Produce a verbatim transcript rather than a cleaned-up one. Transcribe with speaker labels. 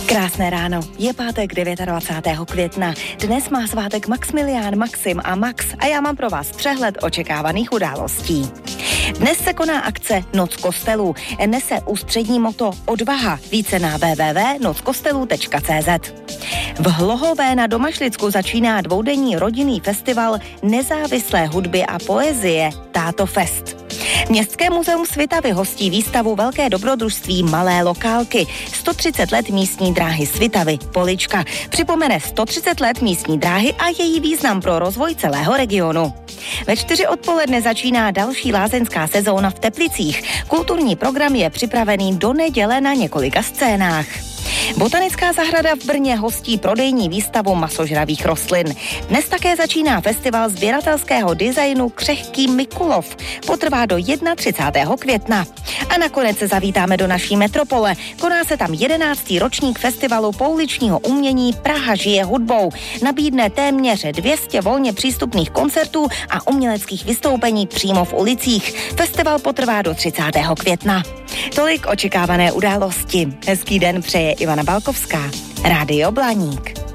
Speaker 1: Krásné ráno, je pátek dvacátého devátého května. Dnes má svátek Maximilián, Maxim a Max a já mám pro vás přehled očekávaných událostí. Dnes se koná akce Noc kostelů. Nese ústřední moto Odvaha. Více na w w w tečka noc kostelů tečka c z. V Hlohové na Domašlicku začíná dvoudenní rodinný festival nezávislé hudby a poezie Táto Fest. Městské muzeum Svitavy hostí výstavu Velké dobrodružství Malé lokálky. sto třicet let místní dráhy Svitavy, Polička. Připomene sto třicet let místní dráhy a její význam pro rozvoj celého regionu. Ve čtyři odpoledne začíná další lázeňská sezóna v Teplicích. Kulturní program je připravený do neděle na několika scénách. Botanická zahrada v Brně hostí prodejní výstavu masožravých rostlin. Dnes také začíná festival sběratelského designu Křehký Mikulov. Potrvá do třicátého prvního května. A nakonec se zavítáme do naší metropole. Koná se tam jedenáctý ročník festivalu pouličního umění Praha žije hudbou. Nabídne téměř dvě stě volně přístupných koncertů a uměleckých vystoupení přímo v ulicích. Festival potrvá do třicátého května. Tolik očekávané události. Hezký den přeje Ivana Balkovská. Rádio Blaník.